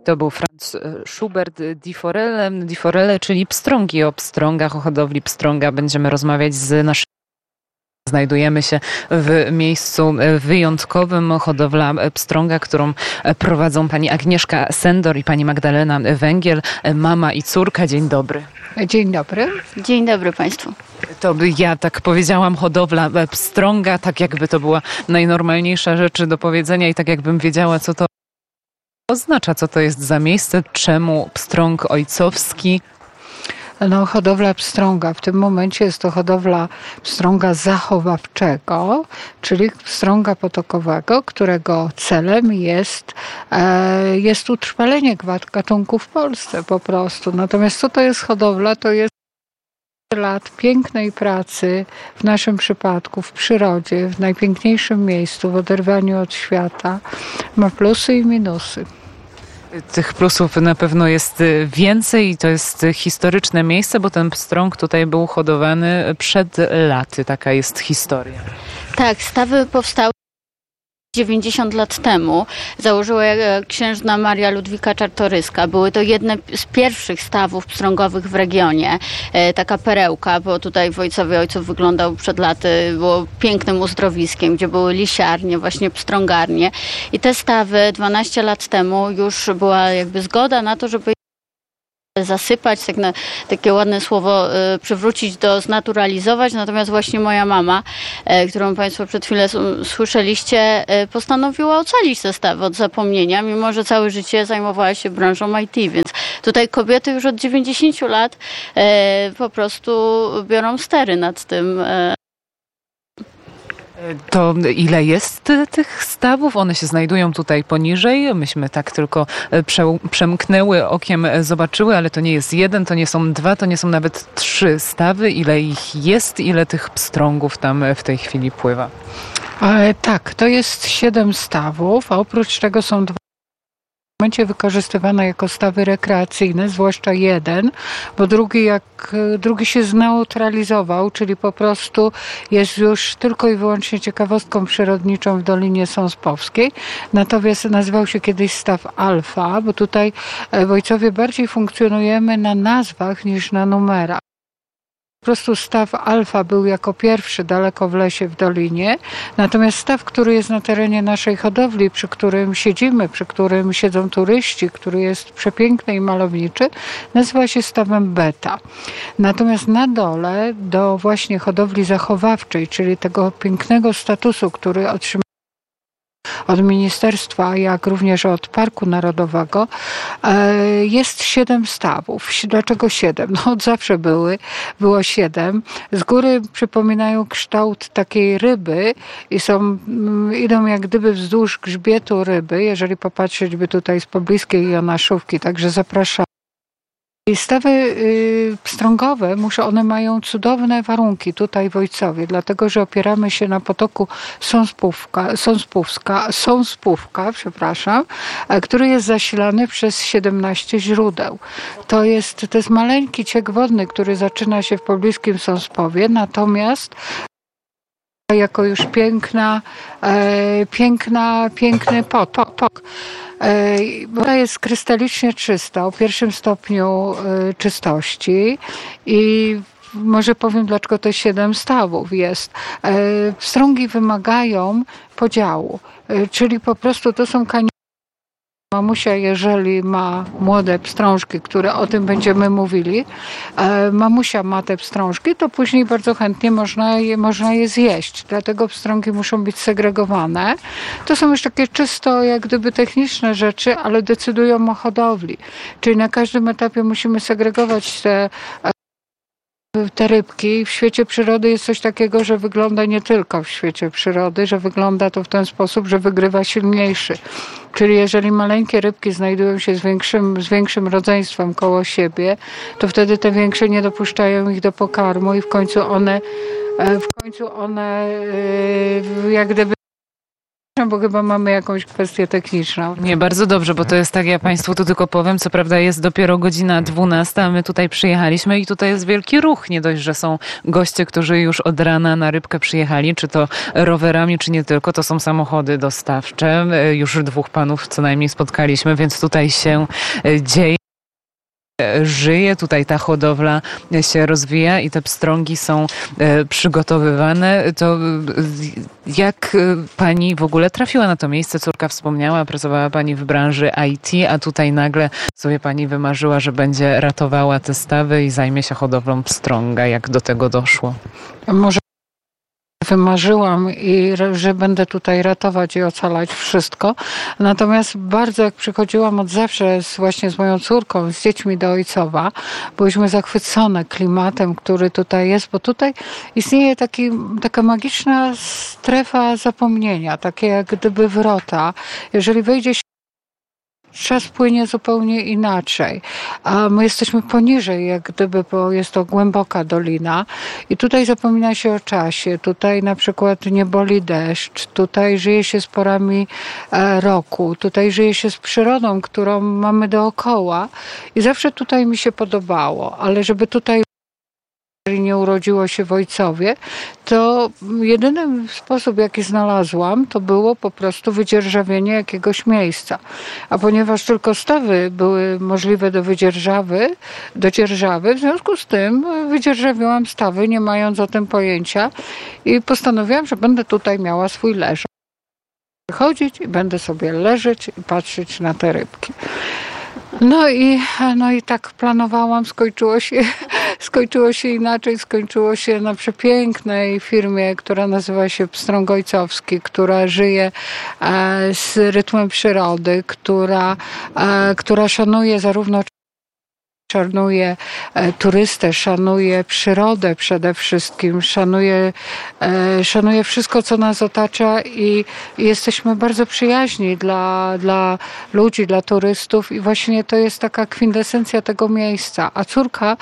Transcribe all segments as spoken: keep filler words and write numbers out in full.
To był Franz Schubert, Die Forelle, Die Forelle, czyli pstrągi. O pstrągach, o hodowli pstrąga będziemy rozmawiać z naszymi. Znajdujemy się w miejscu wyjątkowym. Hodowla pstrąga, którą prowadzą pani Agnieszka Sendor i pani Magdalena Węgiel, mama i córka. Dzień dobry. Dzień dobry. Dzień dobry Państwu. To by ja tak powiedziałam, hodowla pstrąga, tak jakby to była najnormalniejsza rzecz do powiedzenia i tak jakbym wiedziała, co to oznacza, co to jest za miejsce, czemu pstrąg ojcowski. No, hodowla pstrąga. W tym momencie jest to hodowla pstrąga zachowawczego, czyli pstrąga potokowego, którego celem jest, e, jest utrwalenie gatunku w Polsce po prostu. Natomiast co to jest hodowla? To jest lat pięknej pracy, w naszym przypadku w przyrodzie, w najpiękniejszym miejscu, w oderwaniu od świata. Ma plusy i minusy. Tych plusów na pewno jest więcej i to jest historyczne miejsce, bo ten pstrąg tutaj był hodowany przed laty. Taka jest historia. Tak, stawy powstały dziewięćdziesiąt lat temu. Założyła je księżna Maria Ludwika Czartoryska. Były to jedne z pierwszych stawów pstrągowych w regionie. E, taka perełka, bo tutaj w Ojcowie Ojców wyglądał przed laty, było pięknym uzdrowiskiem, gdzie były lisiarnie, właśnie pstrągarnie. I te stawy dwanaście lat temu już była jakby zgoda na to, żeby zasypać, tak na, takie ładne słowo, y, przywrócić do znaturalizować. Natomiast właśnie moja mama, y, którą Państwo przed chwilą s- słyszeliście, y, postanowiła ocalić te stawy od zapomnienia, mimo że całe życie zajmowała się branżą I T, więc tutaj kobiety już od dziewięćdziesięciu lat y, po prostu biorą stery nad tym. Y. To ile jest tych stawów? One się znajdują tutaj poniżej. Myśmy tak tylko prze, przemknęły okiem, zobaczyły, ale to nie jest jeden, to nie są dwa, to nie są nawet trzy stawy. Ile ich jest? Ile tych pstrągów tam w tej chwili pływa? E, tak, to jest siedem stawów, a oprócz tego są dwa. W momencie wykorzystywane jako stawy rekreacyjne, zwłaszcza jeden, bo drugi, jak, drugi się zneutralizował, czyli po prostu jest już tylko i wyłącznie ciekawostką przyrodniczą w Dolinie Sąspowskiej. Natomiast nazywał się kiedyś staw Alfa, bo tutaj w Ojcowie bardziej funkcjonujemy na nazwach niż na numerach. Po prostu staw Alfa był jako pierwszy daleko w lesie w Dolinie, natomiast staw, który jest na terenie naszej hodowli, przy którym siedzimy, przy którym siedzą turyści, który jest przepiękny i malowniczy, nazywa się stawem Beta. Natomiast na dole do właśnie hodowli zachowawczej, czyli tego pięknego statusu, który otrzymał od ministerstwa, jak również od Parku Narodowego, jest siedem stawów. Dlaczego siedem? No od zawsze były, było siedem. Z góry przypominają kształt takiej ryby i są, idą jak gdyby wzdłuż grzbietu ryby, jeżeli popatrzeć by tutaj z pobliskiej Jonaszówki, także zapraszam. I stawy y, pstrągowe, muszę, one mają cudowne warunki tutaj w Ojcowie, dlatego że opieramy się na potoku Sąspówka, Sąspówska, Sąspówka, przepraszam, który jest zasilany przez siedemnaście źródeł. To jest, to jest maleńki ciek wodny, który zaczyna się w pobliskim Sąspowie, natomiast jako już piękna, e, piękna, piękny potok. Woda jest krystalicznie czysta, o pierwszym stopniu czystości i może powiem, dlaczego to siedem stawów jest. Pstrągi wymagają podziału, czyli po prostu to są kaniony. Mamusia, jeżeli ma młode pstrążki, które o tym będziemy mówili, e, mamusia ma te pstrążki, to później bardzo chętnie można je, można je zjeść. Dlatego pstrągi muszą być segregowane. To są już takie czysto jak gdyby techniczne rzeczy, ale decydują o hodowli. Czyli na każdym etapie musimy segregować te te rybki. W świecie przyrody jest coś takiego, że wygląda nie tylko w świecie przyrody, że wygląda to w ten sposób, że wygrywa silniejszy. Czyli jeżeli maleńkie rybki znajdują się z większym, z większym rodzeństwem koło siebie, to wtedy te większe nie dopuszczają ich do pokarmu i w końcu one, w końcu one jak gdyby bo chyba mamy jakąś kwestię techniczną. Nie, bardzo dobrze, bo to jest tak, ja Państwu tu tylko powiem, co prawda jest dopiero godzina dwunasta, a my tutaj przyjechaliśmy i tutaj jest wielki ruch. Nie dość, że są goście, którzy już od rana na rybkę przyjechali, czy to rowerami, czy nie tylko, to są samochody dostawcze. Już dwóch panów co najmniej spotkaliśmy, więc tutaj się dzieje. Żyje, tutaj ta hodowla się rozwija i te pstrągi są przygotowywane. To jak pani w ogóle trafiła na to miejsce? Córka wspomniała, pracowała pani w branży I T, a tutaj nagle sobie pani wymarzyła, że będzie ratowała te stawy i zajmie się hodowlą pstrąga. Jak do tego doszło? Może wymarzyłam i że będę tutaj ratować i ocalać wszystko. Natomiast bardzo jak przychodziłam od zawsze z, właśnie z moją córką, z dziećmi do Ojcowa, byłyśmy zachwycone klimatem, który tutaj jest, bo tutaj istnieje taki, taka magiczna strefa zapomnienia, takie jak gdyby wrota. Jeżeli wejdzie się, czas płynie zupełnie inaczej, a my jesteśmy poniżej, jak gdyby, bo jest to głęboka dolina i tutaj zapomina się o czasie, tutaj na przykład nie boli deszcz, tutaj żyje się z porami roku, tutaj żyje się z przyrodą, którą mamy dookoła i zawsze tutaj mi się podobało, ale żeby tutaj nie urodziło się w Ojcowie, to jedyny sposób, jaki znalazłam, to było po prostu wydzierżawienie jakiegoś miejsca. A ponieważ tylko stawy były możliwe do wydzierżawy, do dzierżawy, w związku z tym wydzierżawiłam stawy, nie mając o tym pojęcia i postanowiłam, że będę tutaj miała swój leżak. Chodzić i będę sobie leżeć i patrzeć na te rybki. No i, no i tak planowałam, skończyło się, skończyło się inaczej, skończyło się na przepięknej firmie, która nazywa się Pstrąg Ojcowski, która żyje e, z rytmem przyrody, która, e, która szanuje zarówno szanuje e, turystę, szanuje przyrodę przede wszystkim, szanuje, e, szanuje wszystko, co nas otacza i, i jesteśmy bardzo przyjaźni dla, dla ludzi, dla turystów i właśnie to jest taka kwintesencja tego miejsca. A córka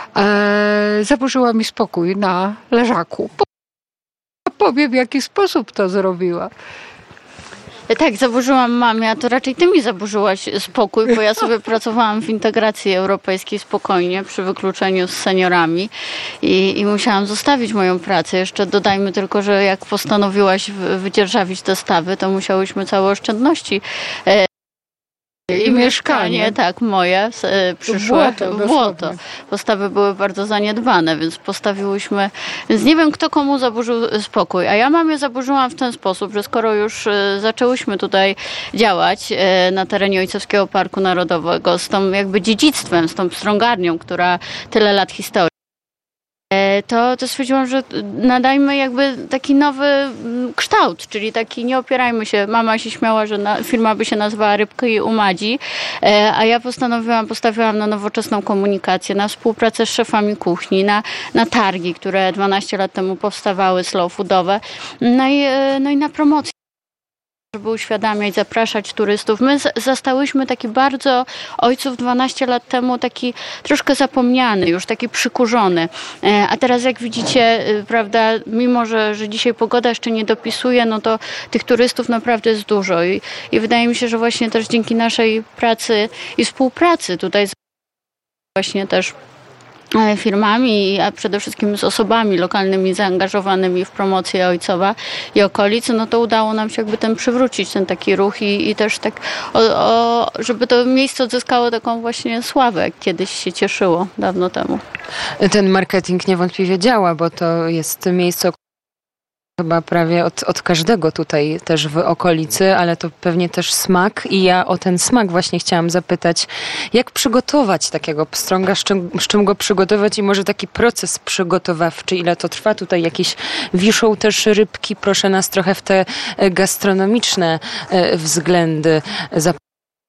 e, zaburzyła mi spokój na leżaku. Powiem, w jaki sposób to zrobiła. Tak, zaburzyłam mamie, a to raczej ty mi zaburzyłaś spokój, bo ja sobie pracowałam w integracji europejskiej spokojnie przy wykluczeniu z seniorami i, i musiałam zostawić moją pracę. Jeszcze dodajmy tylko, że jak postanowiłaś wydzierżawić te stawy, to musiałyśmy całe oszczędności e, I, I mieszkanie, tak, moje, e, przyszłe w błoto. Postawy były bardzo zaniedbane, więc postawiłyśmy, więc nie wiem, kto komu zaburzył spokój. A ja mamie zaburzyłam w ten sposób, że skoro już e, zaczęłyśmy tutaj działać e, na terenie Ojcowskiego Parku Narodowego z tą jakby dziedzictwem, z tą pstrągarnią, która tyle lat historii, to, to stwierdziłam, że nadajmy jakby taki nowy kształt, czyli taki nie opierajmy się, mama się śmiała, że na, firma by się nazywała Rybki u Madzi, a ja postanowiłam, postawiłam na nowoczesną komunikację, na współpracę z szefami kuchni, na, na targi, które dwanaście lat temu powstawały, slow foodowe, no i, no i na promocję, żeby uświadamiać, zapraszać turystów. My zastałyśmy taki bardzo Ojców dwanaście lat temu, taki troszkę zapomniany, już taki przykurzony. A teraz jak widzicie, prawda, mimo że, że dzisiaj pogoda jeszcze nie dopisuje, no to tych turystów naprawdę jest dużo i, i wydaje mi się, że właśnie też dzięki naszej pracy i współpracy tutaj z właśnie też firmami, a przede wszystkim z osobami lokalnymi zaangażowanymi w promocję Ojcowa i okolicy, no to udało nam się jakby ten przywrócić, ten taki ruch i, i też tak, o, o, żeby to miejsce odzyskało taką właśnie sławę, jak kiedyś się cieszyło dawno temu. Ten marketing niewątpliwie działa, bo to jest miejsce chyba prawie od, od każdego tutaj też w okolicy, ale to pewnie też smak i ja o ten smak właśnie chciałam zapytać, jak przygotować takiego pstrąga, z czym, z czym go przygotować i może taki proces przygotowawczy, ile to trwa, tutaj jakieś wiszą też rybki, proszę nas trochę w te gastronomiczne względy zaprosić.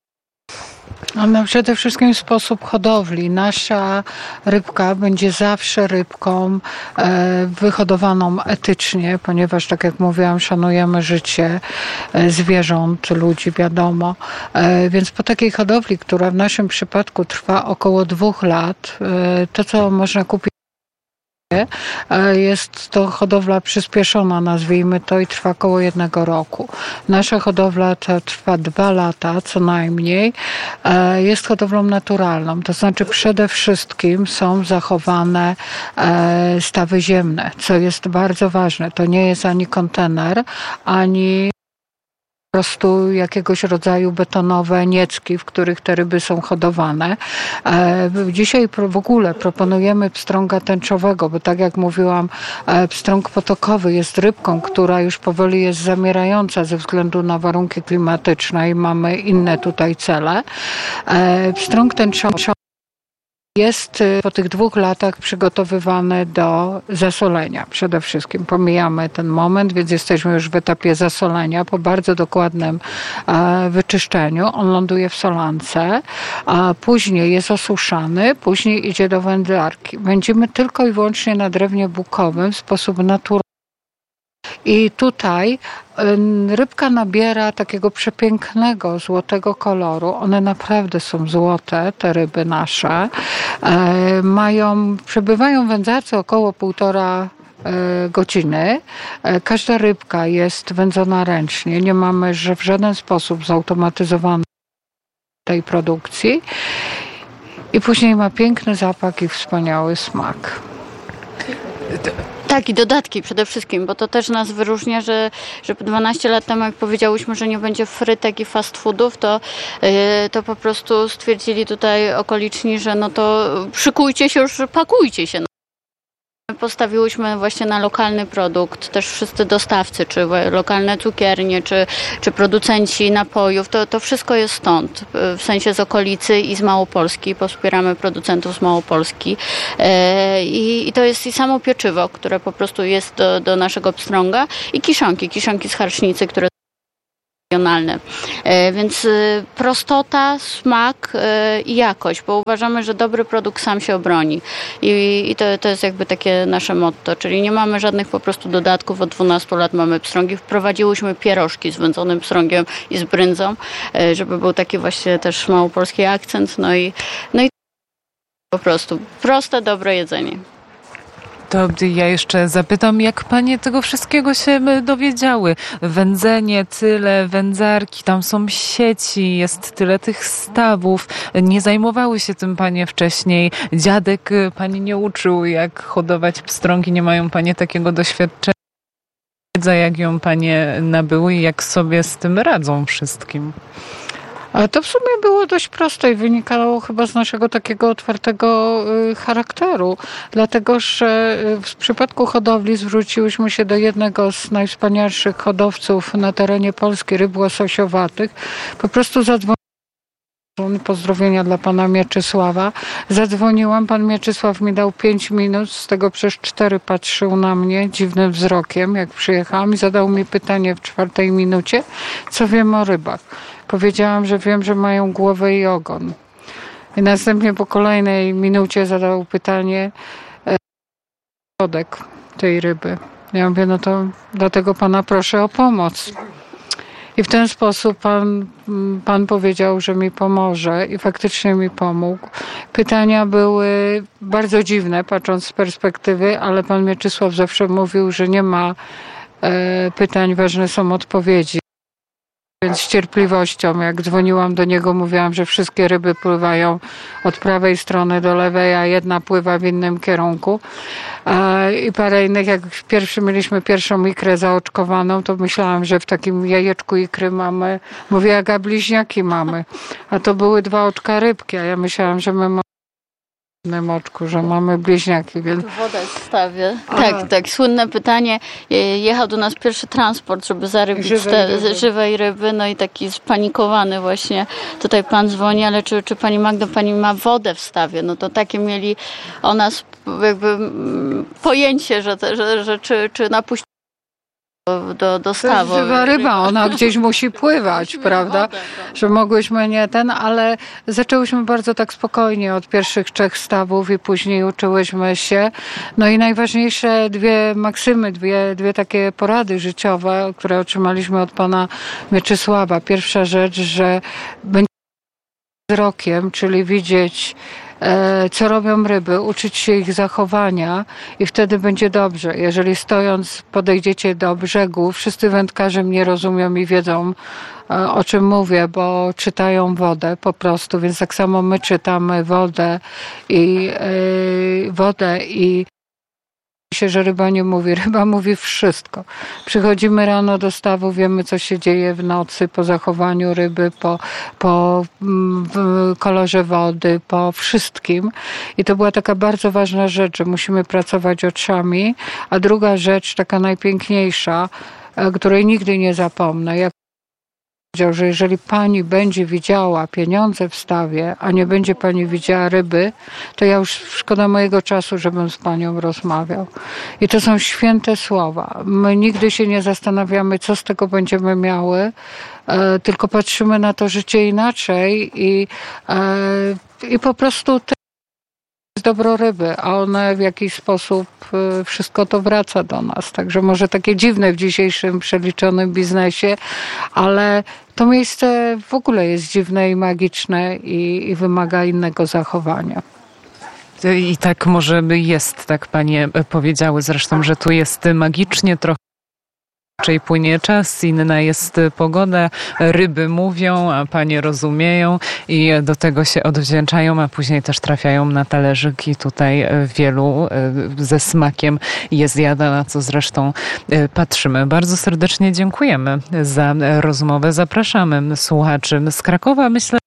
No, przede wszystkim sposób hodowli. Nasza rybka będzie zawsze rybką e, wyhodowaną etycznie, ponieważ, tak jak mówiłam, szanujemy życie e, zwierząt, ludzi, wiadomo. E, więc po takiej hodowli, która w naszym przypadku trwa około dwóch lat, e, to co można kupić Jest to hodowla przyspieszona, nazwijmy to, i trwa około jednego roku. Nasza hodowla to trwa dwa lata co najmniej. Jest hodowlą naturalną, to znaczy przede wszystkim są zachowane stawy ziemne, co jest bardzo ważne. To nie jest ani kontener, ani po prostu jakiegoś rodzaju betonowe niecki, w których te ryby są hodowane. Dzisiaj w ogóle proponujemy pstrąga tęczowego, bo tak jak mówiłam, pstrąg potokowy jest rybką, która już powoli jest zamierająca ze względu na warunki klimatyczne i mamy inne tutaj cele. Pstrąg tęczowy jest po tych dwóch latach przygotowywany do zasolenia. Przede wszystkim pomijamy ten moment, więc jesteśmy już w etapie zasolenia po bardzo dokładnym wyczyszczeniu. On ląduje w solance, a później jest osuszany, później idzie do wędlarki. Będziemy tylko i wyłącznie na drewnie bukowym w sposób naturalny. I tutaj rybka nabiera takiego przepięknego, złotego koloru. One naprawdę są złote, te ryby nasze. Mają, przebywają w wędzarce około półtora godziny. Każda rybka jest wędzona ręcznie. Nie mamy że w żaden sposób zautomatyzowanej tej produkcji. I później ma piękny zapach i wspaniały smak. Tak, i dodatki przede wszystkim, bo to też nas wyróżnia, że, że dwanaście lat temu, jak powiedziałyśmy, że nie będzie frytek i fast foodów, to, yy, to po prostu stwierdzili tutaj okoliczni, że no to szykujcie się już, pakujcie się. Postawiłyśmy właśnie na lokalny produkt, też wszyscy dostawcy, czy lokalne cukiernie, czy, czy producenci napojów, to, to wszystko jest stąd, w sensie z okolicy i z Małopolski, wspieramy producentów z Małopolski i, i to jest i samo pieczywo, które po prostu jest do, do naszego pstrąga i kiszonki, kiszonki z charcznicy, które regionalne. Więc prostota, smak i jakość, bo uważamy, że dobry produkt sam się obroni. I, i to, to jest jakby takie nasze motto, czyli nie mamy żadnych po prostu dodatków. Od dwunastu lat mamy pstrągi. Wprowadziłyśmy pierożki z wędzonym pstrągiem i z bryndzą, żeby był taki właśnie też małopolski akcent. No i, no i po prostu proste, dobre jedzenie. To ja jeszcze zapytam, jak panie tego wszystkiego się dowiedziały? Wędzenie, tyle, wędzarki, tam są sieci, jest tyle tych stawów. Nie zajmowały się tym panie wcześniej. Dziadek pani nie uczył, jak hodować pstrągi. Nie mają panie takiego doświadczenia. Wiedza, jak ją panie nabyły i jak sobie z tym radzą wszystkim. Ale to w sumie było dość proste i wynikało chyba z naszego takiego otwartego charakteru, dlatego że w przypadku hodowli zwróciłyśmy się do jednego z najwspanialszych hodowców na terenie Polski ryb łososiowatych. Po prostu zadzwoniłam, pozdrowienia dla pana Mieczysława, zadzwoniłam, pan Mieczysław mi dał pięć minut, z tego przez cztery patrzył na mnie dziwnym wzrokiem, jak przyjechałam i zadał mi pytanie w czwartej minucie, co wiem o rybach. Powiedziałam, że wiem, że mają głowę i ogon. I następnie po kolejnej minucie zadał pytanie środek tej ryby. Ja mówię, no to dlatego pana proszę o pomoc. I w ten sposób pan, pan powiedział, że mi pomoże i faktycznie mi pomógł. Pytania były bardzo dziwne, patrząc z perspektywy, ale pan Mieczysław zawsze mówił, że nie ma e, pytań, ważne są odpowiedzi. Więc z cierpliwością, jak dzwoniłam do niego, mówiłam, że wszystkie ryby pływają od prawej strony do lewej, a jedna pływa w innym kierunku. I parę innych, jak pierwszy mieliśmy pierwszą ikrę zaoczkowaną, to myślałam, że w takim jajeczku ikry mamy, mówię, jak bliźniaki mamy. A to były dwa oczka rybki, a ja myślałam, że my mamy w jednym oczku, że mamy bliźniaki. Więc... Woda jest w stawie. Tak, tak. Słynne pytanie. Jechał do nas pierwszy transport, żeby zarybić żywej te ryby. żywej ryby. No i taki spanikowany właśnie. Tutaj pan dzwoni, ale czy, czy pani Magdo, pani ma wodę w stawie? No to takie mieli o nas jakby pojęcie, że, że, że czy, czy napuścić do, do stawu. To jest żywa ryba, ona gdzieś musi pływać, prawda? Wodę, że mogłyśmy nie ten, ale zaczęłyśmy bardzo tak spokojnie od pierwszych trzech stawów i później uczyłyśmy się. No i najważniejsze dwie maksymy, dwie, dwie takie porady życiowe, które otrzymaliśmy od pana Mieczysława. Pierwsza rzecz, że będzie wzrokiem, czyli widzieć co robią ryby, uczyć się ich zachowania i wtedy będzie dobrze. Jeżeli stojąc podejdziecie do brzegu, wszyscy wędkarze mnie rozumią i wiedzą, o czym mówię, bo czytają wodę po prostu, więc tak samo my czytamy wodę i yy, wodę i się, że ryba nie mówi. Ryba mówi wszystko. Przychodzimy rano do stawu, wiemy, co się dzieje w nocy, po zachowaniu ryby, po, po kolorze wody, po wszystkim. I to była taka bardzo ważna rzecz, że musimy pracować oczami. A druga rzecz, taka najpiękniejsza, której nigdy nie zapomnę, jak powiedział, że jeżeli pani będzie widziała pieniądze w stawie, a nie będzie pani widziała ryby, to ja już szkoda mojego czasu, żebym z panią rozmawiał. I to są święte słowa. My nigdy się nie zastanawiamy, co z tego będziemy miały, e, tylko patrzymy na to życie inaczej i, e, i po prostu te jest dobro ryby, a one w jakiś sposób wszystko to wraca do nas. Także może takie dziwne w dzisiejszym przeliczonym biznesie, ale to miejsce w ogóle jest dziwne i magiczne i, i wymaga innego zachowania. I tak może jest, tak panie powiedziały zresztą, że tu jest magicznie trochę. Inaczej płynie czas, inna jest pogoda, ryby mówią, a panie rozumieją i do tego się odwdzięczają, a później też trafiają na talerzyk i tutaj wielu ze smakiem je zjada, na co zresztą patrzymy. Bardzo serdecznie dziękujemy za rozmowę. Zapraszamy słuchaczy z Krakowa. Myślę,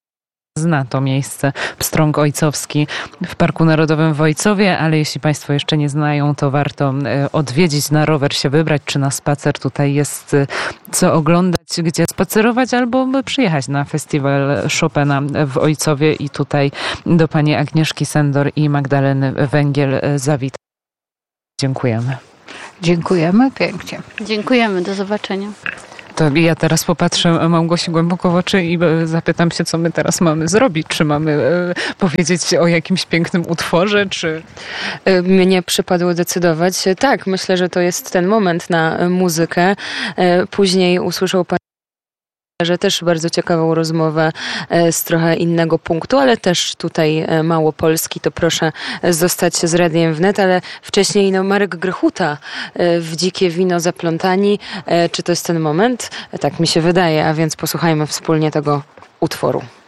zna to miejsce, Pstrąg Ojcowski w Parku Narodowym w Ojcowie, ale jeśli państwo jeszcze nie znają, to warto odwiedzić, na rower się wybrać, czy na spacer. Tutaj jest co oglądać, gdzie spacerować, albo przyjechać na festiwal Chopina w Ojcowie i tutaj do pani Agnieszki Sendor i Magdaleny Węgiel zawitać. Dziękujemy. Dziękujemy pięknie. Dziękujemy, do zobaczenia. To ja teraz popatrzę Małgosi głęboko w oczy i zapytam się, co my teraz mamy zrobić. Czy mamy powiedzieć o jakimś pięknym utworze, czy... Mnie przypadło decydować. Tak, myślę, że to jest ten moment na muzykę. Później usłyszał pan, że też bardzo ciekawą rozmowę z trochę innego punktu, ale też tutaj Małopolski, to proszę zostać z Radiem Wnet, ale wcześniej no, Marek Grechuta w Dzikie Wino Zaplątani. Czy to jest ten moment? Tak mi się wydaje, a więc posłuchajmy wspólnie tego utworu.